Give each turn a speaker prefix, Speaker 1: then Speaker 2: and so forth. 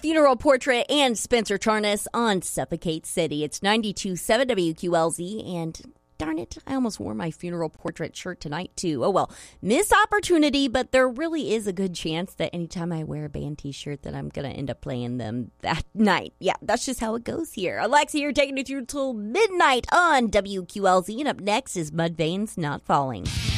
Speaker 1: Funeral Portrait and Spencer Charnas on Suffocate City. It's 92.7 WQLZ, and darn it, I almost wore my Funeral Portrait shirt tonight, too. Oh, well, missed opportunity, but there really is a good chance that anytime I wear a band t-shirt that I'm going to end up playing them that night. Yeah, that's just how it goes here. Alexa here taking you through till midnight on WQLZ, and up next is Mudvayne's Not Falling.